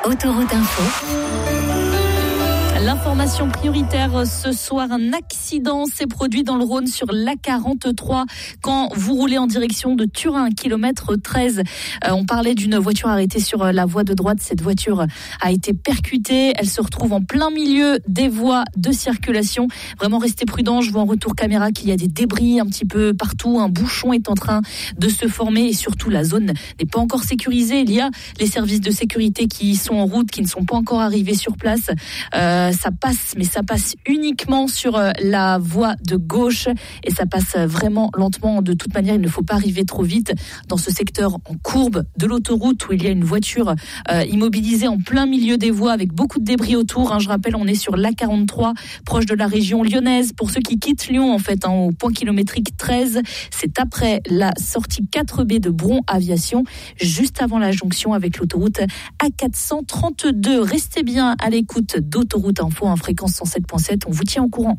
Autoroute Info. L'information prioritaire ce soir, un accident s'est produit dans le Rhône sur l'A43 quand vous roulez en direction de Turin, kilomètre 13. On parlait d'une voiture arrêtée sur la voie de droite. Cette voiture a été percutée. Elle se retrouve en plein milieu des voies de circulation. Vraiment, restez prudents. Je vois en retour caméra qu'il y a des débris un petit peu partout. Un bouchon est en train de se former et surtout la zone n'est pas encore sécurisée. Il y a les services de sécurité qui sont en route, qui ne sont pas encore arrivés sur place. Ça passe, mais ça passe uniquement sur la voie de gauche et ça passe vraiment lentement. De toute manière, il ne faut pas arriver trop vite dans ce secteur en courbe de l'autoroute où il y a une voiture immobilisée en plein milieu des voies avec beaucoup de débris autour. Je rappelle, on est sur l'A43, proche de la région lyonnaise. Pour ceux qui quittent Lyon, en fait, au point kilométrique 13, c'est après la sortie 4B de Bron Aviation, juste avant la jonction avec l'autoroute A432. Restez bien à l'écoute d'Autoroute Info, en fréquence 107.7, on vous tient au courant.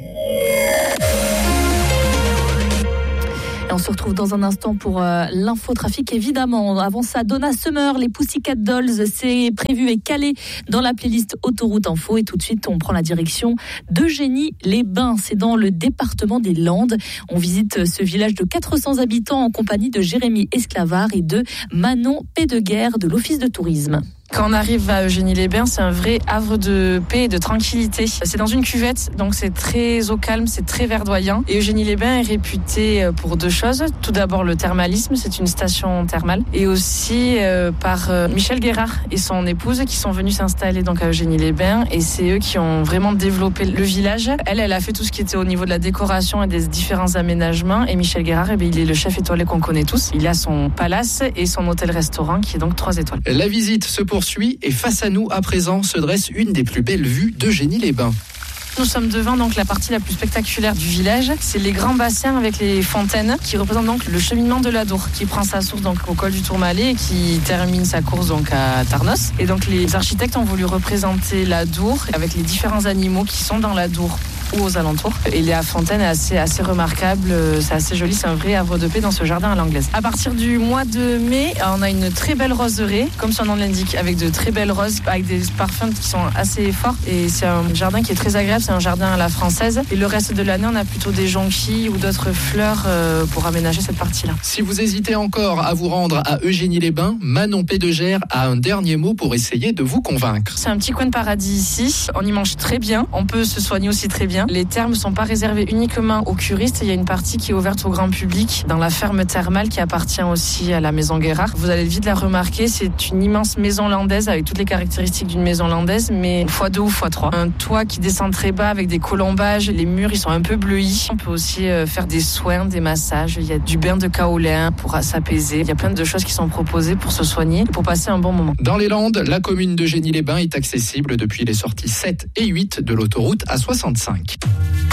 Et on se retrouve dans un instant pour l'infotrafic, évidemment. Avant ça, Donna Summer, les Pussycat Dolls, c'est prévu et calé dans la playlist Autoroute Info. Et tout de suite, on prend la direction d'Eugénie-les-Bains. C'est dans le département des Landes. On visite ce village de 400 habitants en compagnie de Jérémy Esclavard et de Manon Pédeguer de l'Office de tourisme. Quand on arrive à Eugénie-les-Bains, c'est un vrai havre de paix et de tranquillité. C'est dans une cuvette, donc c'est très au calme, c'est très verdoyant. Et Eugénie-les-Bains est réputée pour deux choses. Tout d'abord, le thermalisme, c'est une station thermale. Et aussi par Michel Guérard et son épouse qui sont venus s'installer donc à Eugénie-les-Bains. Et c'est eux qui ont vraiment développé le village. Elle a fait tout ce qui était au niveau de la décoration et des différents aménagements. Et Michel Guérard, il est le chef étoilé qu'on connaît tous. Il a son palace et son hôtel-restaurant qui est donc 3 étoiles. La visite se poursuit et face à nous, à présent, se dresse une des plus belles vues d'Eugénie-les-Bains. Nous sommes devant donc la partie la plus spectaculaire du village. C'est les grands bassins avec les fontaines qui représentent donc le cheminement de l'Adour qui prend sa source donc au col du Tourmalet et qui termine sa course donc à Tarnos. Et donc les architectes ont voulu représenter l'Adour avec les différents animaux qui sont dans l'Adour ou aux alentours. Et la fontaine est assez remarquable, c'est assez joli, c'est un vrai havre de paix dans ce jardin à l'anglaise. À partir du mois de mai, on a une très belle roseraie, comme son nom l'indique, avec de très belles roses, avec des parfums qui sont assez forts. Et c'est un jardin qui est très agréable, c'est un jardin à la française. Et le reste de l'année, on a plutôt des jonquilles ou d'autres fleurs pour aménager cette partie-là. Si vous hésitez encore à vous rendre à Eugénie-les-Bains, Manon Pédeguer a un dernier mot pour essayer de vous convaincre. C'est un petit coin de paradis ici, on y mange très bien, on peut se soigner aussi très bien. Les thermes ne sont pas réservés uniquement aux curistes, il y a une partie qui est ouverte au grand public dans la ferme thermale qui appartient aussi à la maison Guérard. Vous allez vite la remarquer, c'est une immense maison landaise avec toutes les caractéristiques d'une maison landaise, mais x2 ou x3. Un toit qui descend très bas avec des colombages, les murs ils sont un peu bleuis. On peut aussi faire des soins, des massages, il y a du bain de kaolin pour s'apaiser. Il y a plein de choses qui sont proposées pour se soigner et pour passer un bon moment. Dans les Landes, la commune d'Eugénie-les-Bains est accessible depuis les sorties 7 et 8 de l'autoroute A65.